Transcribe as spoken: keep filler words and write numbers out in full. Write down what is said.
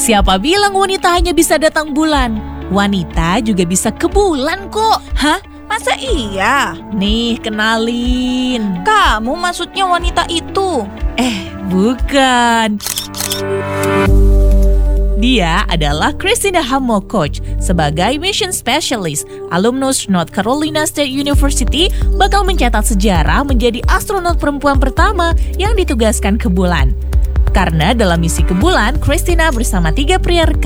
Siapa bilang wanita hanya bisa datang bulan? Wanita juga bisa ke bulan kok. Hah? Masa iya? Nih, kenalin. Kamu maksudnya wanita itu? Eh, bukan. Dia adalah Christina Hammo Koch. Sebagai mission specialist, alumnus North Carolina State University bakal mencatat sejarah menjadi astronot perempuan pertama yang ditugaskan ke bulan. Karena dalam misi ke bulan, Christina bersama tiga pria rekan